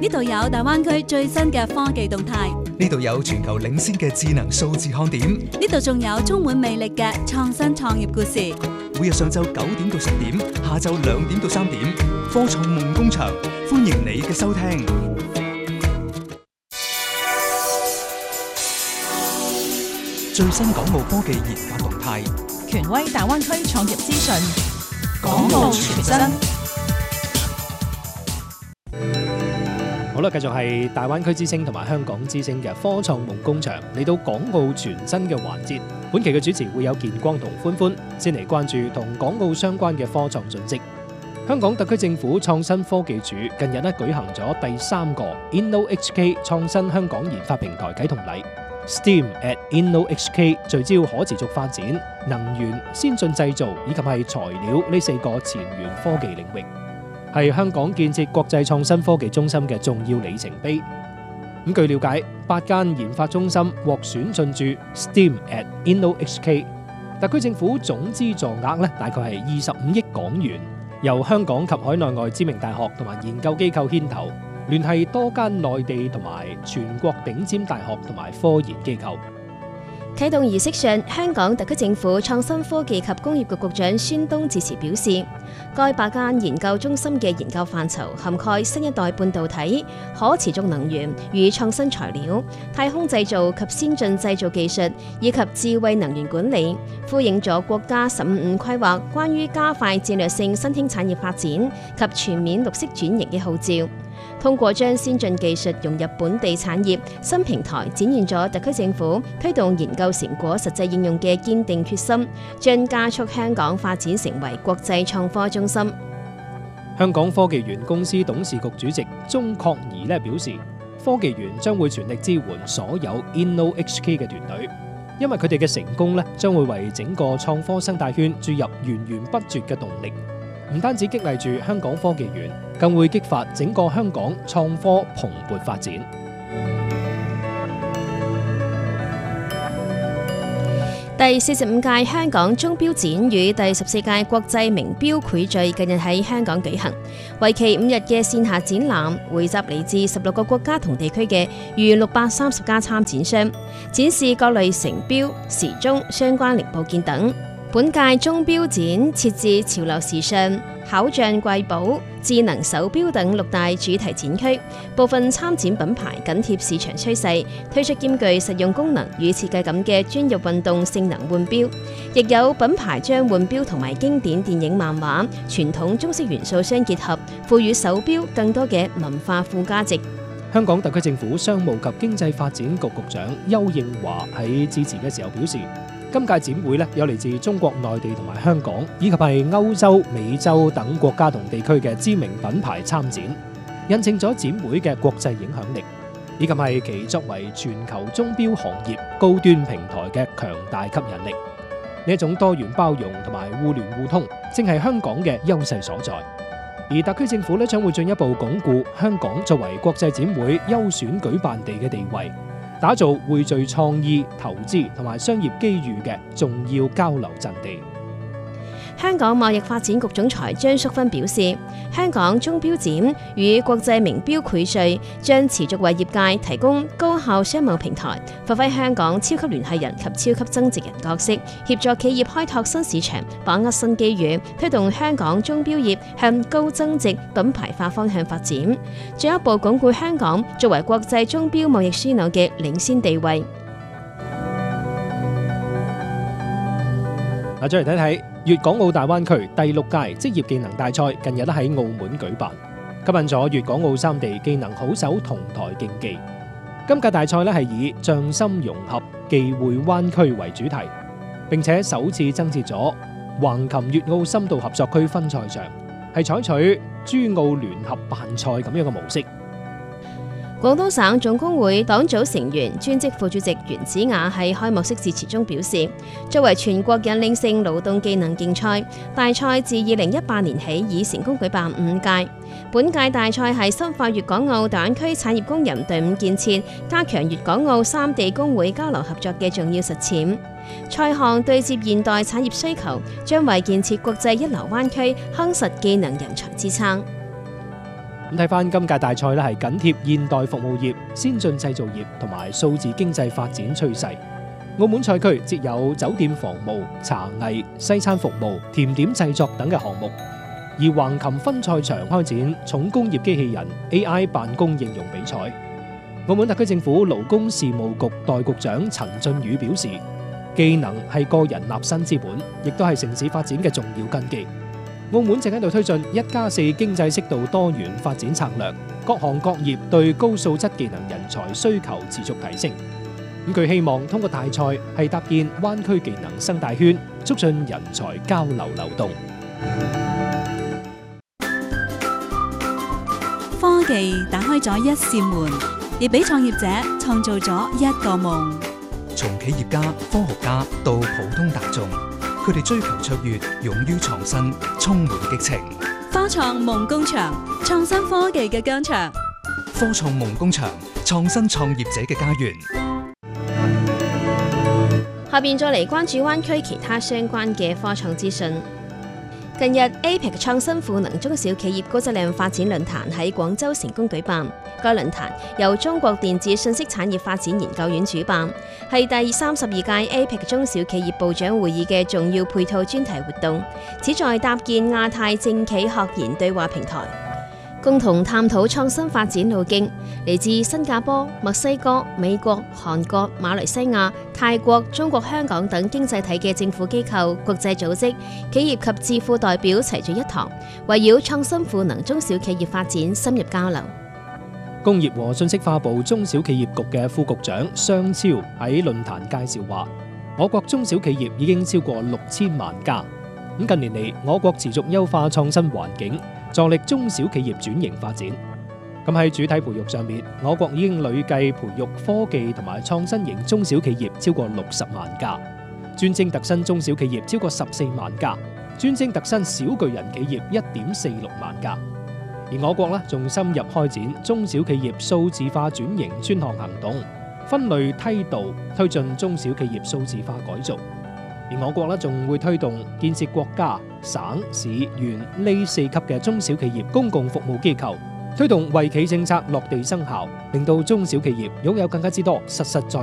呢度有大灣區最新嘅科技動態， 呢度有全球領先嘅智能數字看點， 呢度仲有充滿魅力嘅創新創業故事。 每日上晝9點到10點，下晝2點到3點，科創夢工場，歡迎你嘅收聽。最新港澳科技研發動態， 權威大灣區創業資訊，港澳全真。 好啦，繼續係大灣區之聲同埋香港之聲嘅科創夢工場，嚟到港澳全真嘅環節。本期嘅主持會有健光同歡歡，先嚟關注同港澳相關嘅科創訊息。香港特區政府創新科技署近日舉行咗第3個 InnoHK 創新香港研發平台啟動禮。STEAM at InnoHK 聚焦可持續發展、能源、先進製造以及係材料呢4個前沿科技領域，係香港建設國際創新科技中心嘅重要里程碑。咁據了解，8間研發中心獲選進駐 STEAM at InnoHK， 特區政府總資助額大概係25億港元，由香港及海內外知名大學同埋研究機構牽頭，聯繫多間內地同埋全國頂尖大學同埋科研機構。 啟動儀式上，香港特區政府創新科技及工業局局長孫東致辭表示，該8間研究中心嘅研究範疇涵蓋新一代半導體、可持續能源與創新材料、太空製造及先進製造技術，以及智慧能源管理，呼應咗國家15規劃關於加快戰略性新興產業發展及全面綠色轉型嘅號召。通過將先進技術融入本地產業新平台，展現咗特區政府推動研究成果實際應用嘅堅定決心，將加速香港發展成為國際創科中心。 香港科技園公司董事局主席鍾確儀表示，科技園將會全力支援所有 InnoHK 嘅團隊，因為佢哋嘅成功將會為整個創科生態圈注入源源不絕嘅動力。唔單止激勵住香港科技園，更會激發整個香港創科蓬勃發展。 第45屆香港鐘錶展與第14屆國際名錶匯聚近日喺香港舉行，為期5日嘅線下展覽，匯集嚟自16個國家同地區嘅逾630家參展商，展示各類成錶、時鐘、相關零部件等。本屆鐘錶展設置潮流時尚、巧匠貴寶、智能手錶等6大主題展區，部分參展品牌緊貼市場趨勢，推出兼具實用功能與設計感嘅專業運動性能腕錶，亦有品牌將腕錶同埋經典電影漫畫、傳統中式元素相結合，賦予手錶更多嘅文化附加值。 香港特區政府商務及經濟發展局局長邱應華喺致辭嘅時候表示，今屆展會有嚟自中國內地同埋香港，以及係歐洲、美洲等國家同地區嘅知名品牌參展，印證咗展會嘅國際影響力，以及係其作為全球鐘錶行業高端平台嘅強大吸引力。呢一種多元包容同埋互聯互通，正係香港嘅優勢所在。而特區政府將會進一步鞏固香港作為國際展會優選舉辦地嘅地位，打造匯聚創意、投資同埋商業機遇嘅重要交流陣地。 香港貿易發展局總裁張淑芬表示，香港鐘錶展與國際名錶匯聚，將持續為業界提供高效商貿平台，發揮香港超級聯繫人及超級增值人角色，協助企業開拓新市場，把握新機遇，推動香港鐘錶業向高增值品牌化方向發展，進一步鞏固香港作為國際鐘錶貿易樞紐嘅領先地位。 再嚟睇睇粵港澳大灣區第6屆職業技能大賽近日喺澳門舉辦，吸引咗粵港澳3地技能好手同台競技。今屆大賽係以匠心融合技匯灣區為主題，並且首次增設咗橫琴粵澳深度合作區分賽場，係採取珠澳聯合辦賽咁樣嘅模式。 廣東省總工會黨組成員、專職副主席袁子雅喺開幕式致辭中表示，作為全國引領性勞動技能競賽，大賽自2018年起已成功舉辦5屆。本屆大賽係深化粵港澳大灣區產業工人隊伍建設，加強粵港澳3地工會交流合作嘅重要實踐。賽項對接現代產業需求，將為建設國際一流灣區夯實技能人才支撐。 咁睇翻今屆大賽咧，係緊貼現代服務業、先進製造業同埋數字經濟發展趨勢。澳門賽區設有酒店房務、茶藝、西餐服務、甜點製作等嘅項目。而橫琴分賽場開展重工業機器人 AI 辦公應用比賽。澳門特區政府勞工事務局代局長陳俊宇表示，技能係個人立身之本，亦都係城市發展嘅重要根基。澳門正喺度推進1+4經濟適度多元發展策略，各行各業對高素質技能人才需求持續提升。咁佢希望通過大賽係搭建灣區技能生態圈，促進人才交流流動。 科技打開咗一扇門，亦俾創業者創造咗一個夢。 從企業家、科學家到普通大眾，佢哋追求卓越，勇於創新，充滿激情。 科創夢工場，創新科技嘅疆場。 科創夢工場，創新創業者嘅家園。 下邊再嚟關注灣區其他相關嘅科創資訊。近日 APEC 創新賦能中小企業高質量發展論壇喺廣州成功舉辦。該論壇由中國電子信息產業發展研究院主辦，係第32屆 APEC 中小企業部長會議嘅重要配套專題活動，旨在搭建亞太政企學研對話平台，共同探討創新發展路徑。嚟自新加坡、墨西哥、美國、韓國、馬來西亞、泰國、中國香港等經濟體嘅政府機構、國際組織、企業及智庫代表齊聚一堂，圍繞創新賦能中小企業發展深入交流。 工業和信息化部中小企業局嘅副局長商超喺論壇介紹話，我國中小企業已經超過6000萬家。咁近年嚟，我國持續優化創新環境，助力中小企業轉型發展。咁喺主體培育上面，我國已經累計培育科技同埋創新型中小企業超過60萬家，專精特新中小企業超過14萬家，專精特新小巨人企業1.46萬家。而我國仲深入開展中小企業數字化轉型專項行動，分類梯度推進中小企業數字化改造。而我國仲會推動建設國家、省、市、縣呢4級嘅中小企業公共服務機構，推動惠企政策落地生效，令到中小企業擁有更加之多實實在